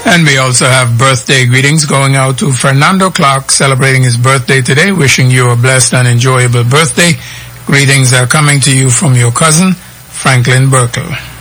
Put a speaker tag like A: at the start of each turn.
A: And we also have birthday greetings going out to Fernando Clark, celebrating his birthday today, wishing you a blessed and enjoyable birthday. Greetings are coming to you from your cousin, Franklin Burkle.